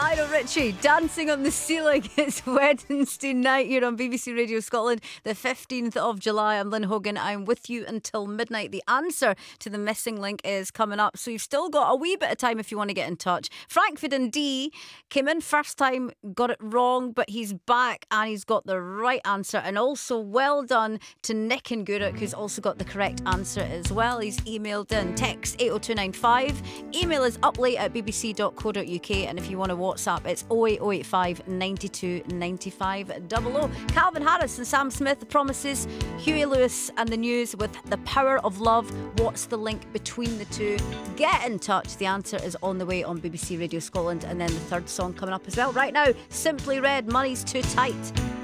Lionel Richie, Dancing on the Ceiling. It's Wednesday night here on BBC Radio Scotland, the 15th of July. I'm Lynn Hogan. I'm with you until midnight. The answer to the missing link is coming up, so you've still got a wee bit of time if you want to get in touch. Frankfurt and D came in first time, got it wrong, but he's back and he's got the right answer. And also well done to Nick and Guruk, who's also got the correct answer as well. He's emailed in. Text 80295. Email is uplate@bbc.co.uk, and if you want to WhatsApp, it's 08085 92 95 00. Calvin Harris and Sam Smith, Promises, Huey Lewis and the News with The Power of Love. What's the link between the two? Get in touch. The answer is on the way on BBC Radio Scotland, and then the third song coming up as well. Right now, Simply Red, Money's Too Tight.